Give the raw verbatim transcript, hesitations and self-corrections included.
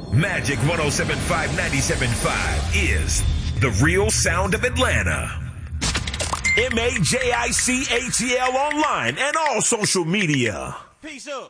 Magic one oh seven point five, ninety-seven point five is the real sound of Atlanta. M A J I C A T L online and all social media. Peace up.